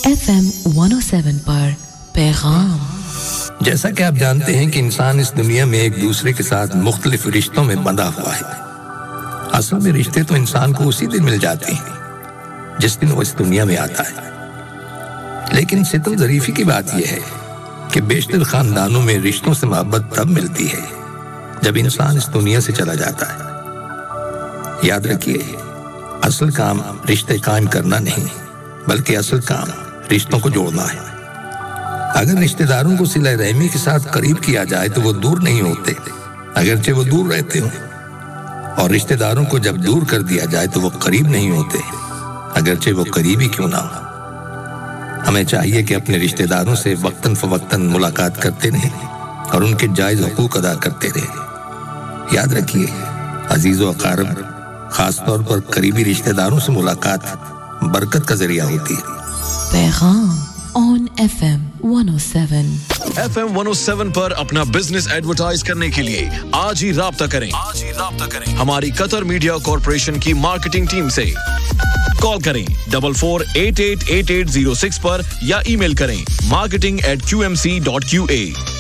FM 107 پر پیغام. جیسا کہ آپ جانتے ہیں کہ انسان اس دنیا میں ایک دوسرے کے ساتھ مختلف رشتوں میں بندھا ہوا ہے. اصل میں رشتے تو انسان کو اسی دن مل جاتے ہیں جس دن وہ اس دنیا میں آتا ہے. لیکن ستم ظریفی کی بات یہ ہے کہ بیشتر خاندانوں میں رشتوں سے محبت تب ملتی ہے جب انسان اس دنیا سے چلا جاتا ہے. یاد رکھیے، اصل کام رشتے قائم کرنا نہیں بلکہ اصل کام رشتوں کو جوڑنا ہے. اگر رشتہ داروں کو صلہ رحمی کے ساتھ قریب کیا جائے تو وہ دور نہیں ہوتے اگرچہ وہ دور رہتے ہوں، اور رشتہ داروں کو جب دور کر دیا جائے تو وہ قریب نہیں ہوتے اگرچہ وہ قریب ہی کیوں نہ ہو. ہمیں چاہیے کہ اپنے رشتہ داروں سے وقتاً فوقتاً ملاقات کرتے رہیں اور ان کے جائز حقوق ادا کرتے رہیں. یاد رکھیے، عزیز و اقارب، خاص طور پر قریبی رشتہ داروں سے ملاقات برکت کا ذریعہ ہوتی ہے. پیغام on FM 107. FM 107 پر اپنا بزنس ایڈورٹائز کرنے کے لیے آج ہی رابطہ کریں ہماری قطر میڈیا کارپوریشن کی مارکیٹنگ ٹیم سے. کال کریں 44888806 پر یا ای میل کریں marketing@qmc.qa.